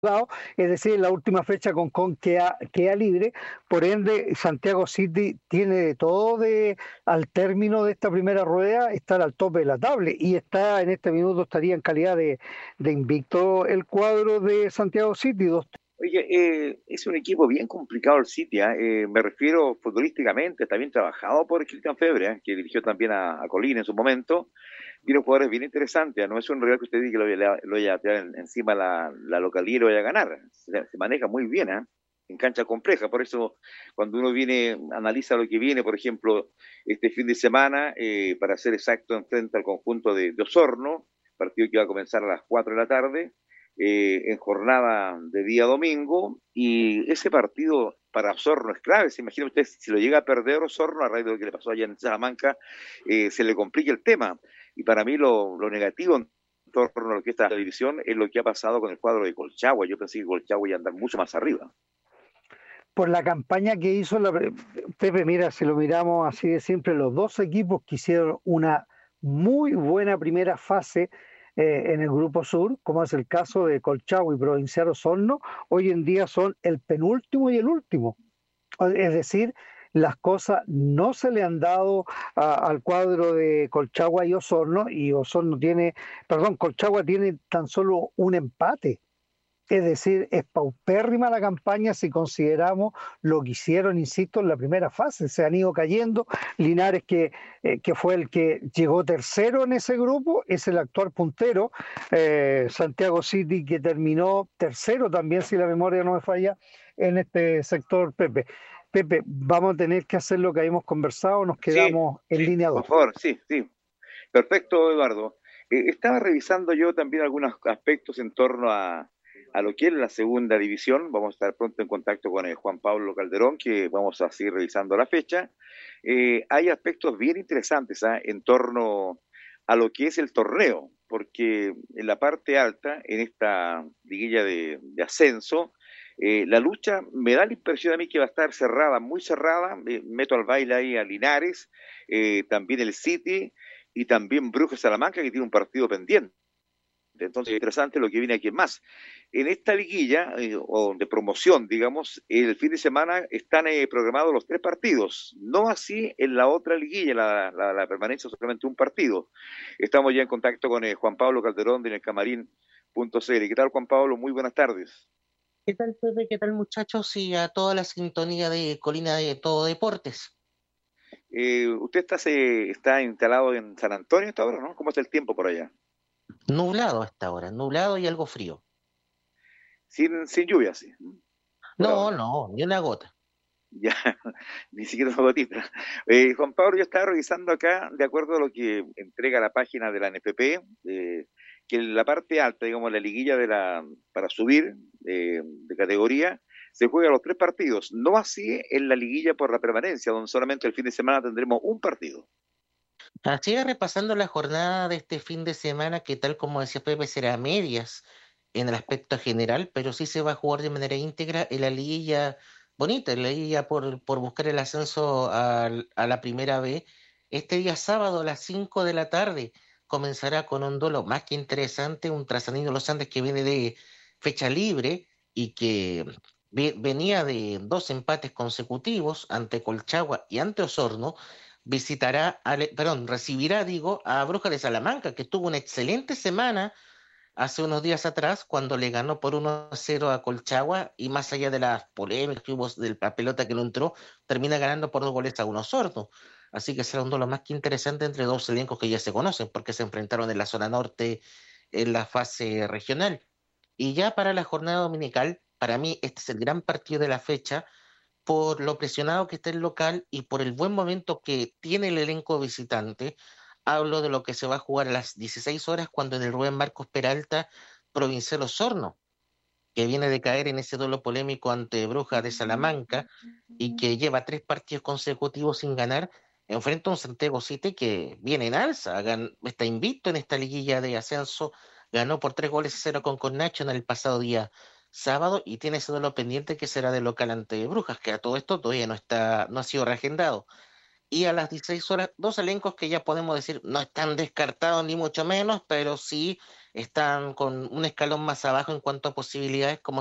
jugado, es decir, la última fecha Concón queda libre, por ende Santiago City tiene de todo de al término de esta primera rueda estar al tope de la tabla y está en este minuto estaría en calidad de invicto el cuadro de Santiago City, Oye, es un equipo bien complicado el City, ¿ah? Me refiero futbolísticamente, está bien trabajado por Cristian Febre, ¿ah? Que dirigió también a Colina en su momento. Tiene jugadores bien interesantes, ¿ah? No es un rival que usted diga que lo vaya a tirar encima la localidad y lo vaya a ganar. Se maneja muy bien, ¿ah? En cancha compleja, por eso cuando uno viene, analiza lo que viene, por ejemplo, este fin de semana, para ser exacto, enfrenta al conjunto de Osorno, partido que va a comenzar a las 4 de la tarde, en jornada de día domingo, y ese partido para Osorno es clave. Se imagina usted, si lo llega a perder Osorno a raíz de lo que le pasó allá en Salamanca, se le complica el tema. Y para mí lo negativo en torno a lo que está la división es lo que ha pasado con el cuadro de Colchagua. Yo pensé que Colchagua iba a andar mucho más arriba. por la campaña que hizo Pepe, mira, si lo miramos así de siempre, los dos equipos que hicieron una muy buena primera fase en el Grupo Sur, como es el caso de Colchagua y Provincial Osorno, hoy en día son el penúltimo y el último. Es decir, las cosas no se le han dado al cuadro de Colchagua y Osorno tiene, perdón, Colchagua tiene tan solo un empate. Es decir, es paupérrima la campaña si consideramos lo que hicieron, insisto, en la primera fase. Se han ido cayendo. Linares, que fue el que llegó tercero en ese grupo, es el actual puntero. Santiago City, que terminó tercero también, si la memoria no me falla, en este sector, Pepe. Pepe, vamos a tener que hacer lo que habíamos conversado, nos Sí, quedamos en sí, línea por 2. favor, sí, sí. Perfecto, Eduardo. Estaba revisando yo también algunos aspectos en torno a lo que es la segunda división. Vamos a estar pronto en contacto con el Juan Pablo Calderón, que vamos a seguir revisando la fecha. Hay aspectos bien interesantes, ¿ah? En torno a lo que es el torneo, porque en la parte alta, en esta liguilla de ascenso, la lucha me da la impresión a mí que va a estar cerrada, muy cerrada. Meto al baile ahí a Linares, también el City y también Brujas Salamanca, que tiene un partido pendiente. Entonces, interesante lo que viene aquí más. En esta liguilla, o de promoción, digamos, el fin de semana están programados los tres partidos. No así en la otra liguilla, la permanencia solamente un partido. Estamos ya en contacto con Juan Pablo Calderón de En el Camarín.cl. ¿Qué tal, Juan Pablo? Muy buenas tardes. ¿Qué tal, Pepe? ¿Qué tal, muchachos? Y a toda la sintonía de Colina de Todo Deportes. Usted está instalado en San Antonio hasta ahora, ¿no? ¿Cómo está el tiempo por allá? Nublado hasta ahora, nublado y algo frío. Sin lluvia, sí, por No, ahora. no, ni una gota. Ya, ni siquiera una gotita. Juan Pablo, yo estaba revisando acá, de acuerdo a lo que entrega la página de la NFP, que en la parte alta, digamos, la liguilla para subir de categoría, se juega los tres partidos. No así en la liguilla por la permanencia, donde solamente el fin de semana tendremos un partido. Así es, repasando la jornada de este fin de semana, que tal como decía Pepe, será a medias en el aspecto general, pero sí se va a jugar de manera íntegra en la liguilla bonita, en la liguilla por buscar el ascenso a la primera B. Este día sábado a las 5 de la tarde comenzará con un duelo más que interesante, un Trasandino Los Andes que viene de fecha libre y que venía de dos empates consecutivos ante Colchagua y ante Osorno recibirá, digo, a Brujas de Salamanca, que tuvo una excelente semana hace unos días atrás cuando le ganó por 1-0 a Colchagua y más allá de las polémicas que hubo de la pelota que no entró, termina ganando por 2-1 sordo. Así que será un duelo más que interesante entre dos elencos que ya se conocen porque se enfrentaron en la zona norte en la fase regional. Y ya para la jornada dominical, para mí este es el gran partido de la fecha por lo presionado que está el local y por el buen momento que tiene el elenco visitante. Hablo de lo que se va a jugar a las 16 horas cuando en el Rubén Marcos Peralta, Provincial Osorno, que viene de caer en ese duelo polémico ante Brujas de Salamanca y que lleva tres partidos consecutivos sin ganar, enfrenta a un Santiago City que viene en alza, está invicto en esta liguilla de ascenso, ganó por 3-0 con Cornacho en el pasado día sábado y tiene ese duelo pendiente que será de local ante Brujas, que a todo esto todavía no ha sido reagendado. y a las 16 horas, dos elencos que ya podemos decir no están descartados ni mucho menos, pero sí están con un escalón más abajo en cuanto a posibilidades, como